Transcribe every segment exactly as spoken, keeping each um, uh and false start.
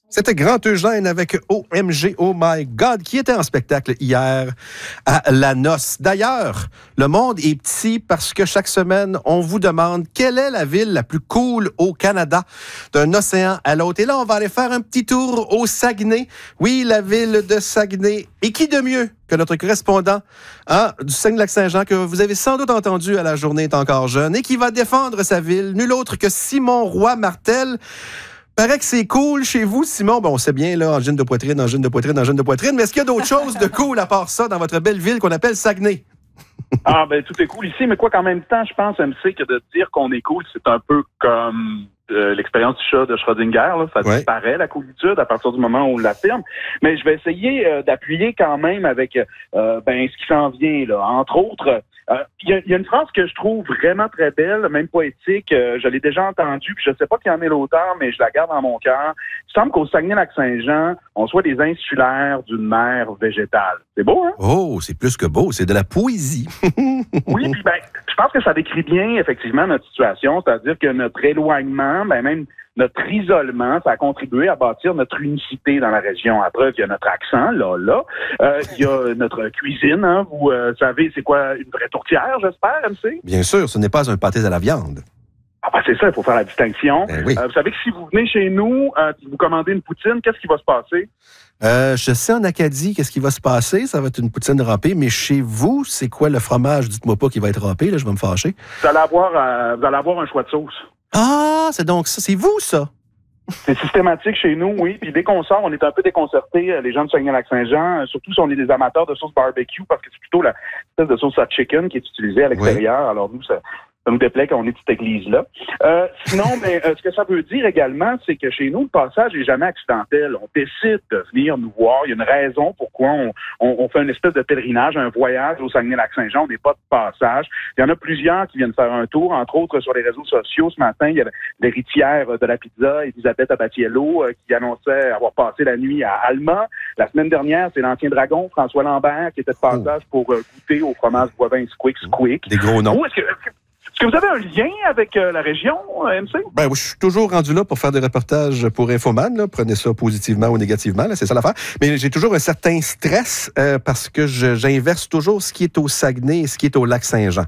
C'était Grand Eugène avec O M G, Oh My God, qui était en spectacle hier à La Noce. D'ailleurs, le monde est petit parce que chaque semaine, on vous demande quelle est la ville la plus cool au Canada, d'un océan à l'autre. Et là, on va aller faire un petit tour au Saguenay. Oui, la ville de Saguenay. Et qui de mieux que notre correspondant hein, du Saguenay-Lac-Saint-Jean, que vous avez sans doute entendu à La Journée est encore jeune, et qui va défendre sa ville, nul autre que Simon Roy-Martel. Paraît que c'est cool chez vous, Simon. Bon, on sait bien, là, angine de poitrine, angine de poitrine, angine de poitrine. Mais est-ce qu'il y a d'autres choses de cool à part ça dans votre belle ville qu'on appelle Saguenay? Ah, ben, tout est cool ici. Mais quoi qu'en même temps, je pense, M C, que de dire qu'on est cool, c'est un peu comme euh, l'expérience du chat de Schrödinger. Là. Ça ouais. disparaît, la coolitude, à partir du moment où on l'affirme. Mais je vais essayer euh, d'appuyer quand même avec euh, ben, ce qui s'en vient. Là. Entre autres, il euh, y, y a une phrase que je trouve vraiment très belle, même poétique. Euh, je l'ai déjà entendue, puis je sais pas qui en est l'auteur, mais je la garde dans mon cœur. Il semble qu'au Saguenay-Lac-Saint-Jean, on soit des insulaires d'une mer végétale. C'est beau, hein? Oh, c'est plus que beau, c'est de la poésie. Oui, puis ben, je pense que ça décrit bien, effectivement, notre situation, c'est-à-dire que notre éloignement, ben même notre isolement, ça a contribué à bâtir notre unicité dans la région. À preuve, il y a notre accent, là, là. Euh, il y a notre cuisine, hein. Vous euh, savez, c'est quoi, une vraie tourtière, j'espère, M C? Bien sûr, ce n'est pas un pâté à la viande. Ah ben c'est ça, il faut faire la distinction. Ben oui. euh, vous savez que si vous venez chez nous, euh, vous commandez une poutine, qu'est-ce qui va se passer? Euh, je sais en Acadie qu'est-ce qui va se passer. Ça va être une poutine râpée. Mais chez vous, c'est quoi le fromage? Dites-moi pas qu'il va être râpé, là, je vais me fâcher. Vous allez avoir, euh, vous allez avoir un choix de sauce. Ah, c'est donc ça. C'est vous, ça? C'est systématique chez nous, oui. Puis dès qu'on sort, on est un peu déconcertés, les gens de Saguenay-Lac-Saint-Jean, surtout si on est des amateurs de sauce barbecue, parce que c'est plutôt la espèce de sauce à chicken qui est utilisée à l'extérieur. Oui. Alors nous, ça... Ça nous déplaît quand on est cette église-là. Euh, sinon, mais, euh, ce que ça veut dire également, c'est que chez nous, le passage n'est jamais accidentel. On décide de venir nous voir. Il y a une raison pourquoi on, on, on fait une espèce de pèlerinage, un voyage au Saguenay-Lac-Saint-Jean. On n'est pas de passage. Il y en a plusieurs qui viennent faire un tour, entre autres sur les réseaux sociaux. Ce matin, il y avait l'héritière de la pizza, Elisabeth Abatiello, euh, qui annonçait avoir passé la nuit à Alma. La semaine dernière, c'est l'ancien dragon, François Lambert, qui était de passage oh. pour euh, goûter au fromage Boivin Squick Squick. Des gros noms. Oh, est-ce que, Est-ce que vous avez un lien avec euh, la région, M C? Ben, je suis toujours rendu là pour faire des reportages pour Infoman. Là. Prenez ça positivement ou négativement, là, c'est ça l'affaire. Mais j'ai toujours un certain stress euh, parce que je, j'inverse toujours ce qui est au Saguenay et ce qui est au Lac-Saint-Jean.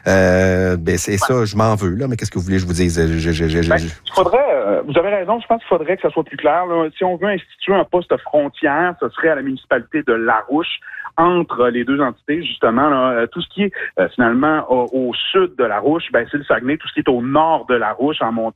Euh, ben, c'est ouais. ça, je m'en veux. Là, mais qu'est-ce que vous voulez que je vous dise? Je, je, je, je, ben, il faudrait, euh, vous avez raison, je pense qu'il faudrait que ça soit plus clair. Là. Si on veut instituer un poste frontière, ce serait à la municipalité de Larouche, entre les deux entités, justement. Là, tout ce qui est euh, finalement au, au sud de Larouche, ben, c'est le Saguenay. Tout ce qui est au nord de Larouche, en, mont-